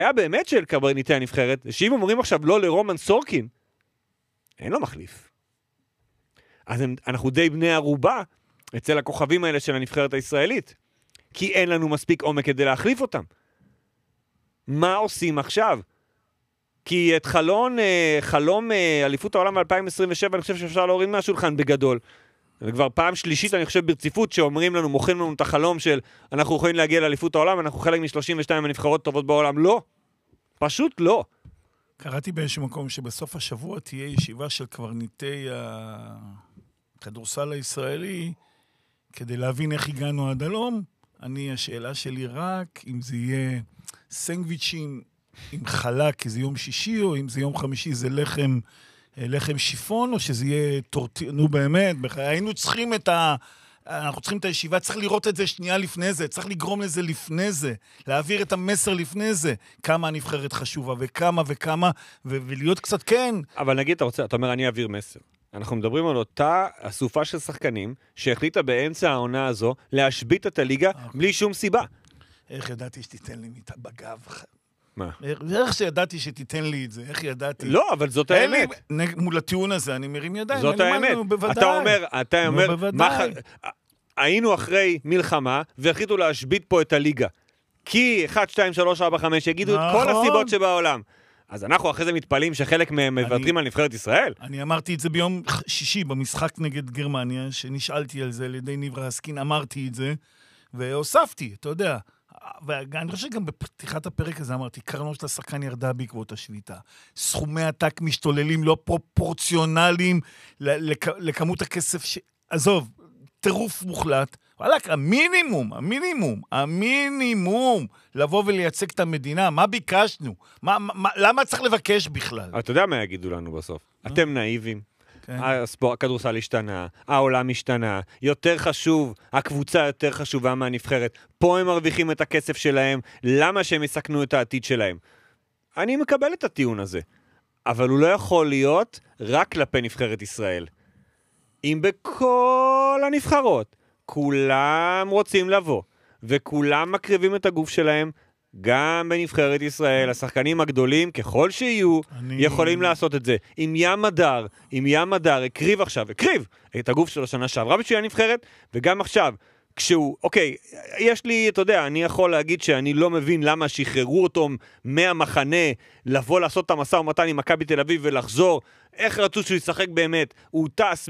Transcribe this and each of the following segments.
היה באמת של קברניטי הנבחרת, שאם אומרים עכשיו לא לרומן סורקין, אין לו מחליף. אז אנחנו די בני ערובה אצל הכוכבים האלה של הנבחרת הישראלית, כי אין לנו מספיק עומק כדי להחליף אותם. מה עושים עכשיו? כי את חלום אליפות העולם ב-2027, אני חושב שאפשר להוריד מהשולחן בגדול. וכבר פעם שלישית, אני חושב ברציפות, שאומרים לנו, מוכרים לנו את החלום של אנחנו יכולים להגיע לאליפות העולם, אנחנו חלק מ-32 הנבחרות טובות בעולם. לא. פשוט לא. קראתי באיזשהו מקום שבסוף השבוע תהיה ישיבה של קברניטי הכדורסל הישראלי, כדי להבין איך הגענו עד הלום. השאלה שלי רק אם זה יהיה סנגוויצ'ים עם חלק, כי זה יום שישי, או אם זה יום חמישי, זה לחם שיפון, או שזה יהיה נו באמת, היינו צריכים אנחנו צריכים את הישיבה, צריך לראות את זה שנייה לפני זה, צריך לגרום לזה לפני זה, להעביר את המסר לפני זה, כמה הנבחרת חשובה, וכמה, ולהיות קצת כן. אבל נגיד, אתה אומר, אני אעביר מסר. אנחנו מדברים על אותה אסופה של שחקנים, שהחליטה באמצע העונה הזו, להשבית את הליגה בלי שום סיבה. איך ידעתי שתיתן לי מיטה בגב? מה? איך שידעתי שתיתן לי את זה? איך ידעתי? לא, אבל זאת האמת. מול הטיעון הזה, אני מרים ידיים. זאת האמת. אתה אומר, היינו אחרי מלחמה, והחליטו להשבית פה את הליגה. כי 1, 2, 3, 4, 5 יגידו את כל הסיבות שבעולם. אז אנחנו אחרי זה מתפעלים שחלק מהם מוותרים על נבחרת ישראל. אני אמרתי את זה ביום שישי, במשחק נגד גרמניה, שנשאלתי על זה על ידי ניב רסקין, אמרתי את זה, והוספתי, אתה יודע. ואני חושב שגם בפתיחת הפרק הזה אמרתי, קרנו של השחקן ירדה בעקבות השביתה. סכומי עתק משתוללים לא פרופורציונליים לכמות הכסף עזוב, טירוף מוחלט. וואלק, המינימום, לבוא ולייצג את המדינה. מה ביקשנו? למה צריך לבקש בכלל? אתה יודע מה יגידו לנו בסוף? אתם נאיבים. הכדורסל השתנה, העולם השתנה, יותר חשוב, הקבוצה יותר חשובה מהנבחרת, פה הם מרוויחים את הכסף שלהם, למה שהם יסכנו את העתיד שלהם? אני מקבל את הטיעון הזה, אבל הוא לא יכול להיות רק כלפי נבחרת ישראל. אם בכל הנבחרות, כולם רוצים לבוא, וכולם מקריבים את הגוף שלהם, גם בנבחרת ישראל, השחקנים הגדולים, ככל שיהיו, יכולים לעשות את זה. אם ים מדר הקריב את הגוף שלו שנה שעברה בשביל הנבחרת, וגם עכשיו, יש לי, אתה יודע, אני יכול להגיד שאני לא מבין למה שחררו אותו מהמחנה, לבוא לעשות את המשא ומתן עם מכבי תל אביב ולחזור, איך רצו שהוא ישחק באמת? הוא טס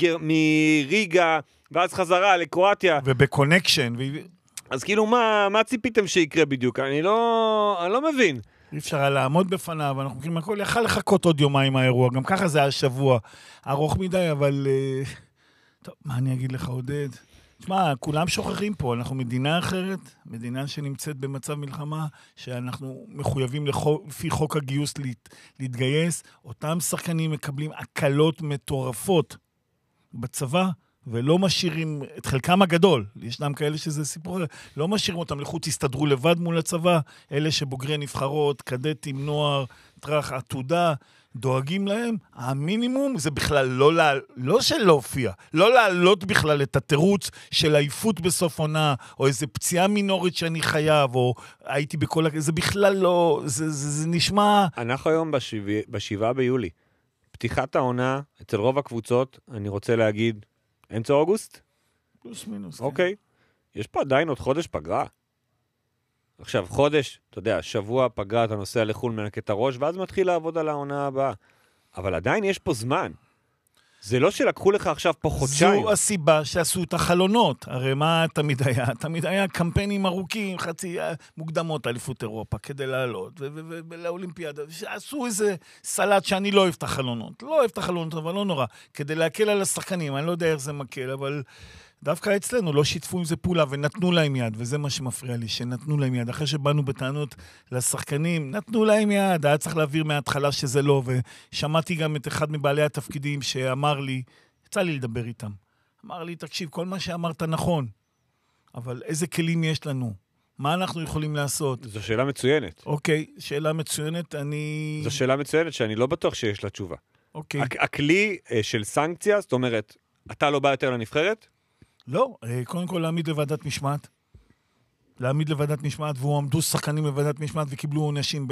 מריגה, ואז חזרה לקרואטיה. ובקונקשן, אז כאילו, מה ציפיתם שיקרה בדיוק? אני לא מבין. אי אפשר לעמוד בפניו, אנחנו מכירים הכל, יכל לחכות עוד יומיים האירוע, גם ככה זה היה שבוע ארוך מדי, אבל טוב, מה אני אגיד לך, עודד? תשמע, כולם שוכחים פה, אנחנו מדינה אחרת, מדינה שנמצאת במצב מלחמה, שאנחנו מחויבים לפי חוק הגיוס להתגייס, אותם שחקנים מקבלים הקלות מטורפות בצבא, ולא משאירים את חלקם הגדול, ישנם כאלה שזה סיפור, לא משאירים אותם לחוץ, הסתדרו לבד מול הצבא, אלה שבוגרי נבחרות, קדטים, נוער, טרח, עתודה, דואגים להם, המינימום זה בכלל לא של להופיע, לא לעלות בכלל את התירוץ של העיפות בסוף עונה, או איזה פציעה מינורית שאני חייב, או הייתי בכל, זה בכלל לא, זה נשמע... אנחנו היום ב7 ביולי, פתיחת העונה, אצל רוב הקבוצות, אני רוצה להגיד, אמצע אוגוסט? פלוס מינוס. אוקיי. יש פה עדיין עוד חודש פגרה. עכשיו, חודש, אתה יודע, שבוע פגרה, אתה נוסע לחול מנקה את הראש, ואז מתחיל לעבוד על העונה הבאה. אבל עדיין יש פה זמן. זה לא שלקחו לך עכשיו פה חודשיים. זו הסיבה שעשו את החלונות. הרי מה תמיד היה? תמיד היה קמפיינים ארוכים, חצי מוקדמות אליפות אירופה, כדי לעלות, ולאולימפיאדה. עשו איזה סלט שאני לא אוהב את החלונות. לא אוהב את החלונות, אבל לא נורא. כדי להקל על השחקנים, אני לא יודע איך זה מקל, אבל... דווקא אצלנו לא שיתפו עם זה פעולה ונתנו להם יד, וזה מה שמפריע לי, שנתנו להם יד. אחרי שבאנו בטענות לשחקנים, נתנו להם יד, היה צריך להעביר מההתחלה שזה לא, ושמעתי גם את אחד מבעלי התפקידים שאמר לי, יצא לי לדבר איתם, אמר לי, תקשיב, כל מה שאמרת נכון, אבל איזה כלים יש לנו? מה אנחנו יכולים לעשות? זו שאלה מצוינת. אוקיי, שאלה מצוינת, זו שאלה מצוינת שאני לא בטוח שיש לה תשובה. אוקיי. הכלי של סנקציה, זאת אומרת, אתה לא בא יותר לנבחרת? לא, קודם כל להעמיד לוועדת משמעת, והוא עמדו שחקנים לוועדת משמעת וקיבלו עונשים